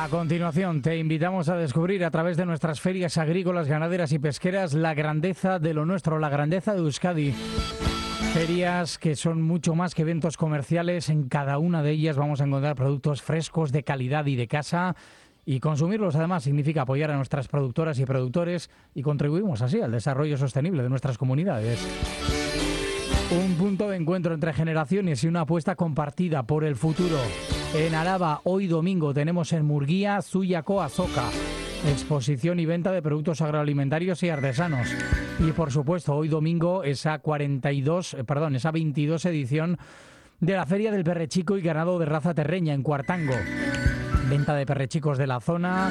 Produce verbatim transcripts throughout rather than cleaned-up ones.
A continuación, te invitamos a descubrir a través de nuestras ferias agrícolas, ganaderas y pesqueras la grandeza de lo nuestro, la grandeza de Euskadi. Ferias que son mucho más que eventos comerciales. En cada una de ellas vamos a encontrar productos frescos, de calidad y de casa. Y consumirlos, además, significa apoyar a nuestras productoras y productores y contribuimos así al desarrollo sostenible de nuestras comunidades. Un punto de encuentro entre generaciones y una apuesta compartida por el futuro. En Araba, hoy domingo, tenemos en Murguía Zuyako Azoka, exposición y venta de productos agroalimentarios y artesanos. Y, por supuesto, hoy domingo, esa cuarenta y dos, perdón, esa veintidós edición de la Feria del Perrechico y Ganado de Raza Terreña en Cuartango. Venta de perrechicos de la zona,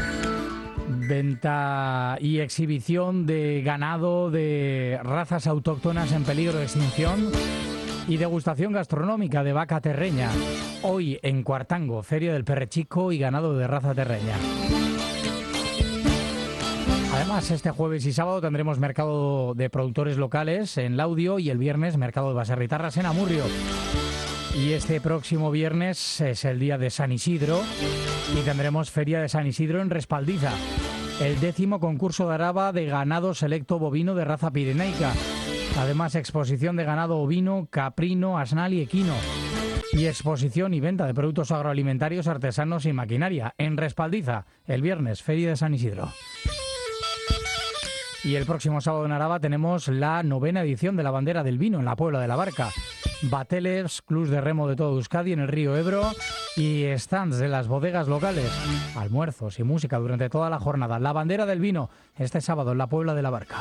venta y exhibición de ganado de razas autóctonas en peligro de extinción y degustación gastronómica de vaca terreña. Hoy en Cuartango, Feria del Perrechico y Ganado de Raza Terreña. Además, este jueves y sábado tendremos mercado de productores locales en Laudio y el viernes mercado de baserritarras en Amurrio. Y este próximo viernes es el día de San Isidro y tendremos Feria de San Isidro en Respaldiza, el décimo concurso de Araba de ganado selecto bovino de raza pirenaica. Además, exposición de ganado ovino, caprino, asnal y equino. Y exposición y venta de productos agroalimentarios, artesanos y maquinaria en Respaldiza, el viernes, Feria de San Isidro. Y el próximo sábado en Araba tenemos la novena edición de la Bandera del Vino en la Puebla de la Barca. Bateles, clubs de remo de todo Euskadi en el río Ebro y stands de las bodegas locales. Almuerzos y música durante toda la jornada. La Bandera del Vino, este sábado en la Puebla de la Barca.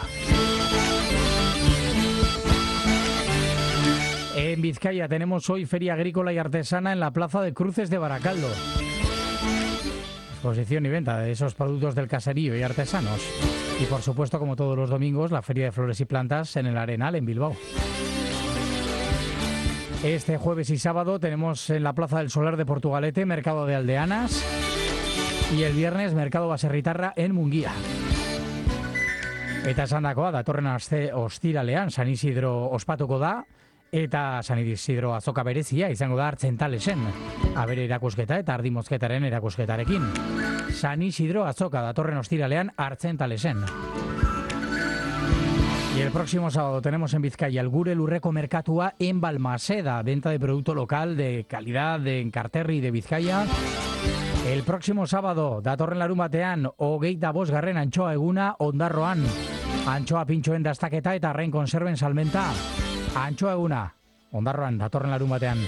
En Vizcaya tenemos hoy Feria Agrícola y Artesana en la Plaza de Cruces de Baracaldo. Exposición y venta de esos productos del caserío y artesanos. Y por supuesto, como todos los domingos, la Feria de Flores y Plantas en el Arenal en Bilbao. Este jueves y sábado tenemos en la Plaza del Solar de Portugalete mercado de aldeanas y el viernes mercado baserritarra en Munguía. Eta esan dakoa, datorren aste ostiralean San Isidro ospatuko da eta San Isidro azoka berezia izango da Artzentalesen. Abere erakusketa eta ardi mozketaren erakusketarekin. San Isidro azoka datorren ostiralean Artzentalesen. Y el próximo sábado tenemos en Vizcaya el Gure Lurreko Merkatua en Balmaseda, venta de producto local de calidad de Enkarterri de Vizcaya. El próximo sábado, datorren larunbatean, hogeita bosgarren antxoa eguna Ondarroan. Antxoa pintxoen dastaketa eta arrain konserven salmenta. Antxoa eguna, Ondarroan, datorren larunbatean.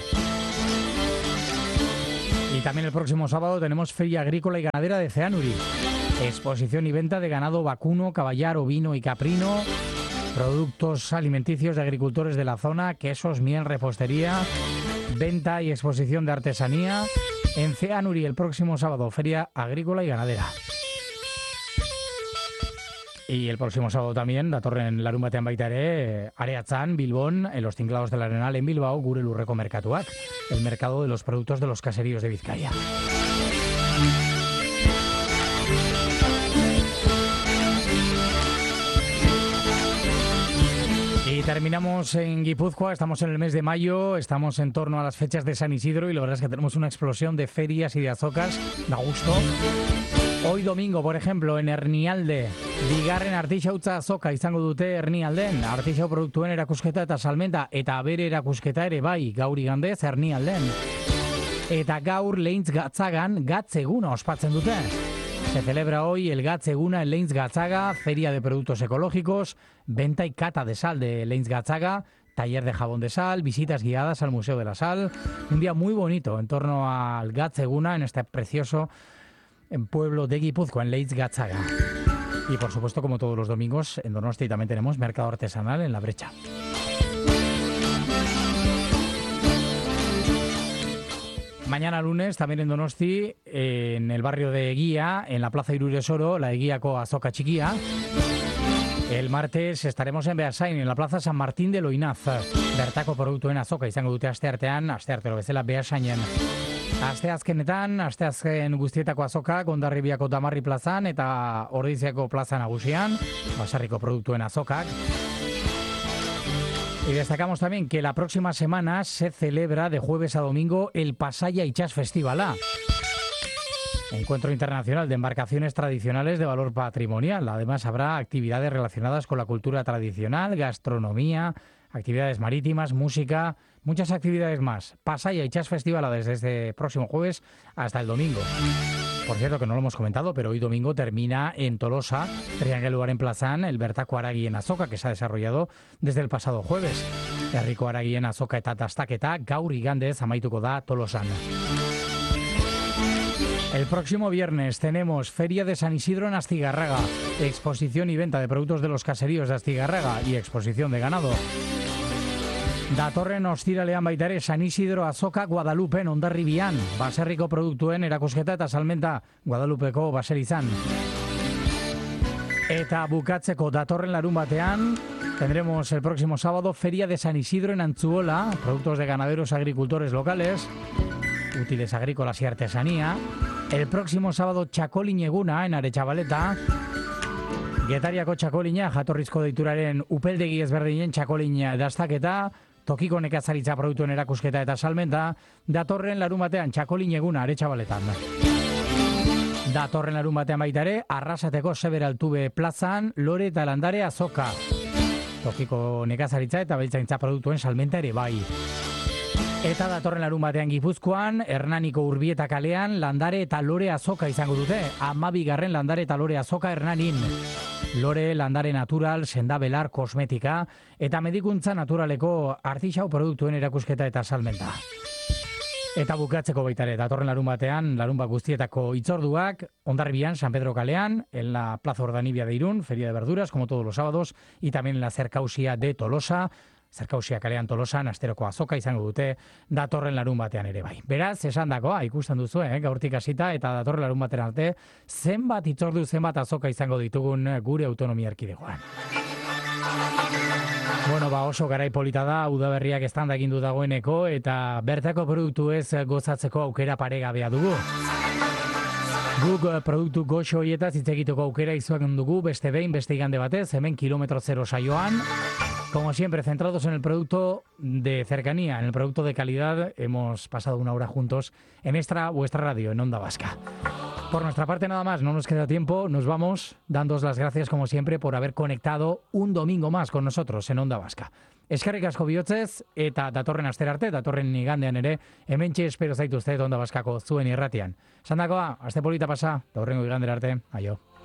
Y también el próximo sábado tenemos Feria Agrícola y Ganadera de Zeanuri. Exposición y venta de ganado vacuno, caballar, ovino y caprino. Productos alimenticios de agricultores de la zona, quesos, miel, repostería, venta y exposición de artesanía en Zeanuri el próximo sábado, Feria Agrícola y Ganadera. Y el próximo sábado también, datorren larunbatean baita ere, Areatzan, Bilbón, en los Tinglados del Arenal en Bilbao, Gure Lurreko Merkatuak, el mercado de los productos de los caseríos de Vizcaya. Y terminamos en Guipúzcoa, estamos en el mes de mayo, estamos en torno a las fechas de San Isidro y la verdad es que tenemos una explosión de ferias y de azocas, da gusto. Hoy domingo, por ejemplo, en Hernialde, bigarren artixautza azoka izango dute Hernialden, artixau produktuen erakusketa eta salmenta, eta abere erakusketa ere bai, gaur igandez Hernialden. Eta gaur Leintz Gatzagan Gatz eguna ospatzen dute. Se celebra hoy el Gatz Eguna en Leintz Gatzaga, feria de productos ecológicos, venta y cata de sal de Leintz Gatzaga, taller de jabón de sal, visitas guiadas al Museo de la Sal. Un día muy bonito en torno al Gatz Eguna en este precioso pueblo de Guipúzcoa, en Leintz Gatzaga. Y por supuesto, como todos los domingos, en Donosti también tenemos mercado artesanal en La Brecha. Mañana lunes, también en Donosti, en el barrio de Eguía, en la Plaza Iruresoro, la Eguiako Azoka Txikia. El martes estaremos en Beasain, en la Plaza San Martín de Loinaz. Bertako produktuen azoka izango dute asteartean, asteartero bezala Beasainen. Asteazkenetan, asteazken guztietako azoka, Hondarribiako Damarri plazan eta Ordiziako plaza nagusian, baserriko produktuen azokak. Y destacamos también que la próxima semana se celebra de jueves a domingo el Pasaia Itxas Festivala. Encuentro Internacional de Embarcaciones Tradicionales de Valor Patrimonial. Además, habrá actividades relacionadas con la cultura tradicional, gastronomía, actividades marítimas, música, muchas actividades más. Pasaia Itxas Festivala desde este próximo jueves hasta el domingo. Por cierto, que no lo hemos comentado, pero hoy domingo termina en Tolosa, Triangeluaren plazan, el Bertako Aragien Azoka, que se ha desarrollado desde el pasado jueves. Herriko Aragien Azoka eta dastaketa gaur igandez amaituko da Tolosan. El próximo viernes tenemos Feria de San Isidro en Astigarraga, exposición y venta de productos de los caseríos de Astigarraga y exposición de ganado. Datorren ostiralean baita ere San Isidro Azoka Guadalupen Hondarribian, baserriko produktuen erakusketa eta salmenta Guadalupeko baserizan. Eta bukatzeko datorren larun batean tendremos el próximo sábado Feria de San Isidro en Antzuola, productos de ganaderos agricultores locales, útiles agrícolas y artesanía. El próximo sábado Txakolin eguna en Aretxabaleta, Getariako txakolina, jatorrizko deituraren upeldegi ezberdinen txakolina dastaketa, tokiko nekazaritza produktuen erakusketa eta salmenta, datorren larun batean txakolin eguna Aretxabaletan. Datorren larun batean baita ere, Arrasateko Seberaltube plazan, lore eta landare azoka. Tokiko nekazaritza eta beltzaintza produktuen salmenta ere bai. Eta datorren larun batean Gipuzkoan, Hernaniko Urbieta kalean, landare eta lore azoka izango dute. Hamabigarren landare eta lore azoka Hernanin. Lore, landare natural, sendabelar, kosmetika eta medikuntza naturaleko artisau produktuen erakusketa eta salmenta. Eta bukatzeko baita ere, datorren larun batean, larun bat guztietako itzorduak, Hondarribian, San Pedro kalean, en la Plaza Ordanibia de Irún, Feria de Verduras, como todos los sábados, y también en la Cercausia de Tolosa, Zerkausia kalean Tolosan, asteroko azoka izango dute datorren larun batean ere bai. Beraz, esan dakoa, ikusten duzu, eh, gaurtik hasita eta datorren larun batean arte, zenbat itzordu, zenbat azoka izango ditugun gure autonomia erkidegoan. Bueno, ba oso garai polita da, udaberriak estanda egin du dagoeneko eta bertako produktu ez gozatzeko aukera paregabea dugu. Guk produktu goxo horietaz hitz egiteko aukera izuak dugu, beste behin, beste igande batez, hemen kilometro zero saioan. Como siempre, centrados en el producto de cercanía, en el producto de calidad, hemos pasado una hora juntos en esta vuestra radio, en Onda Vasca. Por nuestra parte nada más, no nos queda tiempo, nos vamos, dándoos las gracias como siempre por haber conectado un domingo más con nosotros en Onda Vasca. Eskerrik asko bihotzez, eta datorren astera arte, datorren igandean ere, hementxe espero zaituzte Onda Vascako zuen irratian. Sandakoa, aste polita pasa, daurrengo igandera arte, aio.